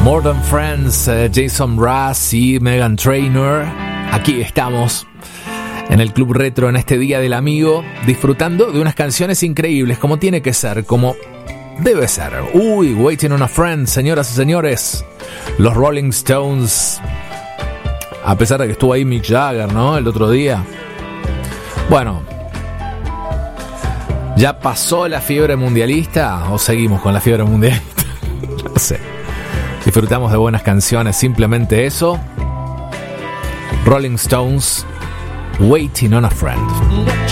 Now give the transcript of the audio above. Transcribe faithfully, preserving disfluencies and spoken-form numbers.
More Than Friends, eh, Jason Mraz y Meghan Trainor. Aquí estamos en el Club Retro en este Día del Amigo, disfrutando de unas canciones increíbles, como tiene que ser, como debe ser. Uy, Waiting on a Friend, señoras y señores. Los Rolling Stones. A pesar de que estuvo ahí Mick Jagger, ¿no? El otro día. Bueno, ¿ya pasó la fiebre mundialista o seguimos con la fiebre mundialista? No sé. Disfrutamos de buenas canciones, simplemente eso. Rolling Stones, Waiting on a Friend.